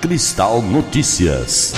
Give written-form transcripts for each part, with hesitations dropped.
Cristal Notícias.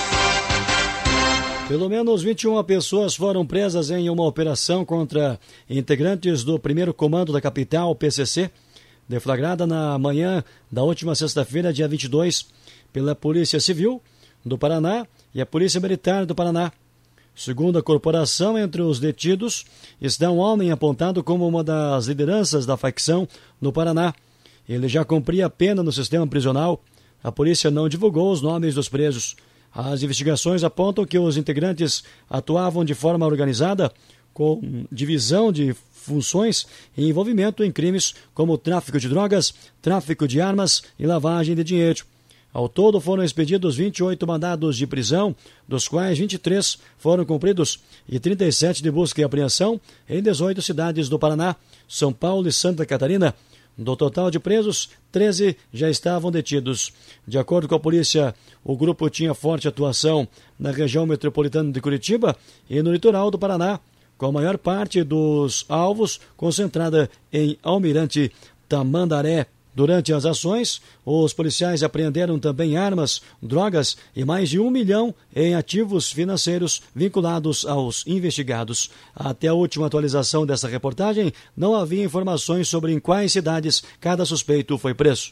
Pelo menos 21 pessoas foram presas em uma operação contra integrantes do 1º Comando da Capital, PCC, deflagrada na manhã da última sexta-feira, dia 22, pela Polícia Civil do Paraná e a Polícia Militar do Paraná. Segundo a corporação, entre os detidos está um homem apontado como uma das lideranças da facção no Paraná. Ele já cumpria a pena no sistema prisional. A polícia não divulgou os nomes dos presos. As investigações apontam que os integrantes atuavam de forma organizada, com divisão de funções e envolvimento em crimes como tráfico de drogas, tráfico de armas e lavagem de dinheiro. Ao todo foram expedidos 28 mandados de prisão, dos quais 23 foram cumpridos e 37 de busca e apreensão em 18 cidades do Paraná, São Paulo e Santa Catarina. Do total de presos, 13 já estavam detidos. De acordo com a polícia, o grupo tinha forte atuação na região metropolitana de Curitiba e no litoral do Paraná, com a maior parte dos alvos concentrada em Almirante Tamandaré. Durante as ações, os policiais apreenderam também armas, drogas e mais de 1 milhão em ativos financeiros vinculados aos investigados. Até a última atualização dessa reportagem, não havia informações sobre em quais cidades cada suspeito foi preso.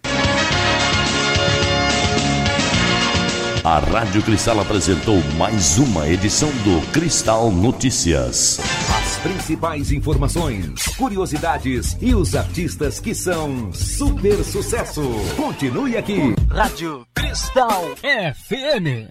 A Rádio Cristal apresentou mais uma edição do Cristal Notícias. As principais informações, curiosidades e os artistas que são super sucesso. Continue aqui. Rádio Cristal FM.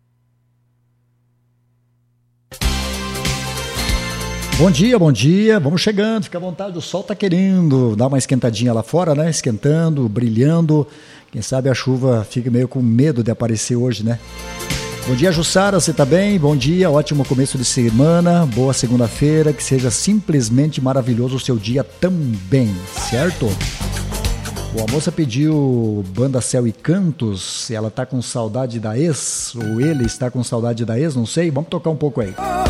Bom dia, bom dia. Vamos chegando, fica à vontade. O sol tá querendo dar uma esquentadinha lá fora, né? Esquentando, brilhando. Quem sabe a chuva fica meio com medo de aparecer hoje, né? Bom dia, Jussara, você tá bem? Bom dia, ótimo começo de semana, boa segunda-feira, que seja simplesmente maravilhoso o seu dia também, certo? Bom, a moça pediu Banda Céu e Cantos, ela tá com saudade da ex, ou ele está com saudade da ex, não sei, vamos tocar um pouco aí.